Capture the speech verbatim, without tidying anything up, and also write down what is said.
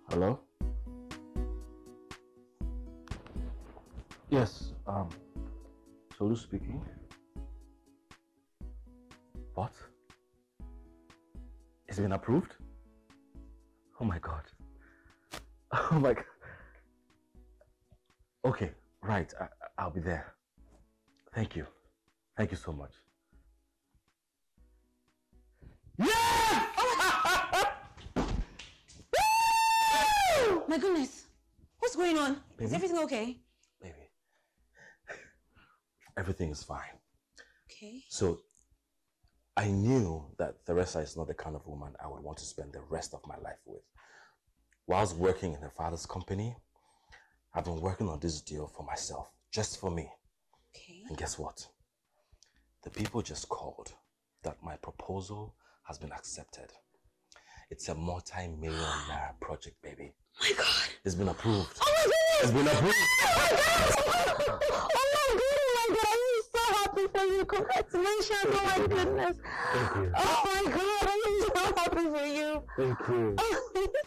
Hello? Yes, um, Tolu speaking. What? It's been approved? Oh my God. Oh my God. Okay, right, I, I'll be there. Thank you. Thank you so much. Yeah! My goodness. What's going on? Baby? Is everything okay? Baby. Everything is fine. Okay. So, I knew that Theresa is not the kind of woman I would want to spend the rest of my life with. Whilst working in her father's company, I've been working on this deal for myself, just for me. Okay. And guess what? The people just called that my proposal has been accepted. It's a multi-million naira project, baby. My God. It's been approved. Oh my God. It's been approved. Oh my God. Oh my God. I'm so happy for you. Congratulations. Oh my goodness. Thank you. Oh my God. I'm so happy for you. Thank you.